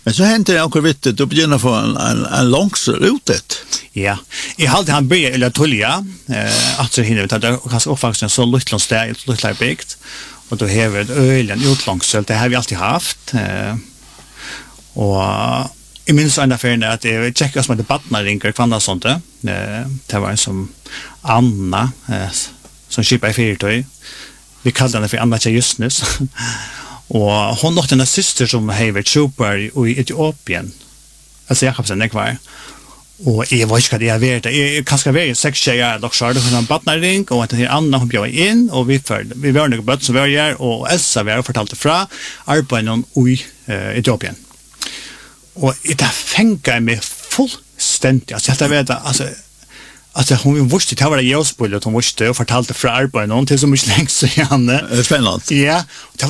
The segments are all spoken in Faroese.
Men så händer det också vitt, du begynner få en långsel utet. Ja, jag hade han började eller tulja, att hinner vi ta det kanske uppväxt en så liten städ, lite byggt. Och då har vi ett ölen utlångsel, det har vi alltid haft. Och I minns ända för att det checkar som debatterna ringer kvanna sånt. Det var en som Anna som skippade I fyrtøy. Vi kallade henne för Anna Tjejusnes. Och hon har en syster som har varit super I Etiopien. Alltså Jakobsen, det var. Och jag vet inte vad det är värt. Jag kanske var 6 tjejer dock så hade hon en partnering och att Anna hon bjöd in och vi var några böt som var här och Elsa var fortalte fra arbeten I Etiopien. Och det fängade mig fullständigt. Alltså jag vet alltså hon visste det var det Josbull hon visste och fortalte fra arbeten någon till så mycket länge så Janne. Spännande. Ja, det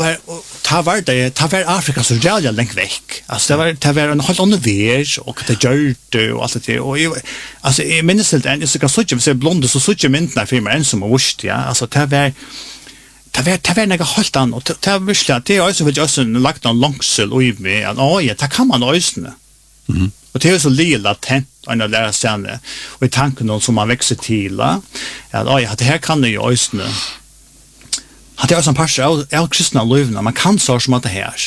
var Afrika så jävla långt veck. Alltså det var en helt annan värld och det gjorde och allt det och alltså I minns det en så kan så inte så blonde så mycket myntna för mig som visste ja. Alltså det var något helt annat och det var det är så väl just lagt en långsel och I med att ja, det kan man ösna. Mhm. Och det är så lilla tent och när lära sig och I tanken någon som man växer till att ja, det här kan det ju ösna. Att det är som passar av kristna livna man kan så som att det här.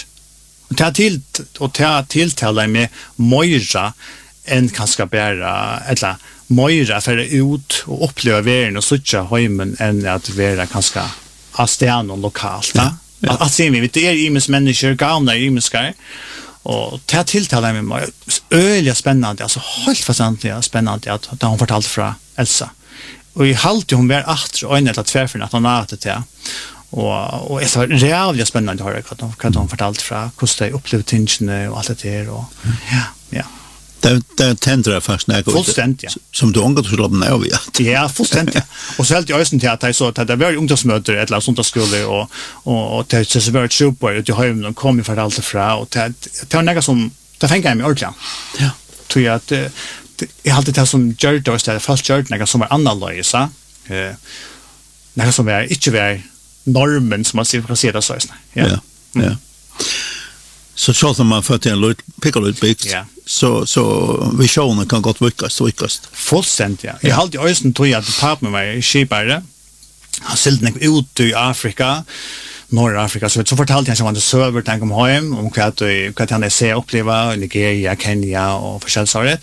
Och ta tilltala med mojra en kanske bara eller mojra för ut och uppleva världen och sucha hemmen än att vara kanske astan och lokalt. Ja. Att se vi det är ims människor gamla imiskar och ta tilltala med mig öliga spännande alltså helt fascinerande spännande att hon fortalt fra Elsa. Och I halt hon var 8 och en eller 2 för att hon hade det. Och det var jävligt spännande att höra vad de fortalt fra hur de upplevde tingene och allt det där och ja. Det tänder faktiskt när fullständigt som du ångat skulle lämna av ja. Ja, fullständigt. Och så helt I östen till att jag så att det var ungdomsmöten eller sånt skulle och det så var super att jag har ju kommit för allt fra och det var något som det fängade mig ordentligt. Ja. Tror jag att jag hade det som gjorde då istället först gjorde något som var annorlunda. Något som var inte var normen som man ser det så här. Ja. Ja. Så så man för till en pickle big så visionen kan gott lyckas. Fullständigt ja. Jag hade ju östen tror jag att pappa mig skipare. Han sålde ut I Afrika. Norra Afrika så fortalte han som han söver tänk om hem om vad han ser uppleva I Nigeria, Kenya och försäljsåret.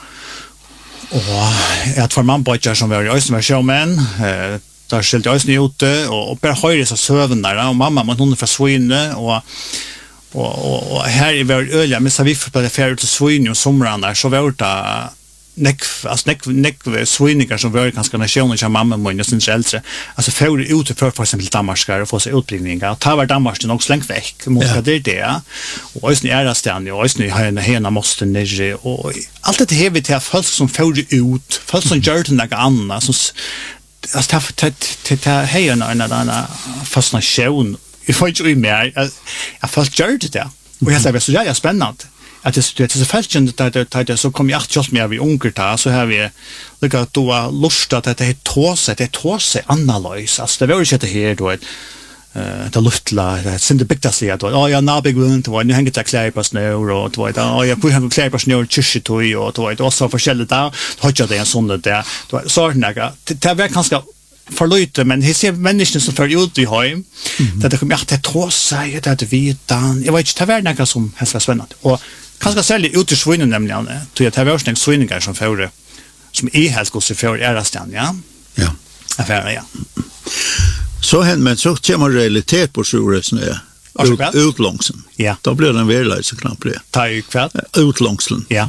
Och att för man bara som var I östen var showman där skilt jag snö ute och bara höra så sövnar och mamma man hon försvinner och här I var öliga men så vi för det färd till Sweden och somrarna så var det neck svinningar som var ganska nationer som mamma och min syns äldre alltså för ute för exempel Danmark och få sig utbildningar och ta var Danmark nog slängt väck mot det och just är det stan och just nu hena måste ner och allt det här vi till folk som för ut folk som gör det något annat som alltså ta hejna en annan fascination I får ju mer jag fast gör det där och jag säger så jävla spännande att det är så fältjent där så kommer jag just med vi ungar där så har vi lyckat då lust att det är tåse analys alltså det var ju inte här då det luftla det sen det bästa sig att jag när big runt var nu hänger det klär på snö och då jag på han klär på snö tjuschtoj och då så förskällt där har jag det en sån där då så det var ganska för lite men he ser människor som för ut I hem där det kommer att ta sig det vitan jag vet inte det var något som helt spännande och kanske sälja ut till svinnen nämligen tror jag det var snägt svinningar som för som är helt går så för är stan ja affärer ja så hen men så kommer realitet på sjuresen utlångsen ja då blir den verkligen så knappt det ta ju kväll utlångsen ja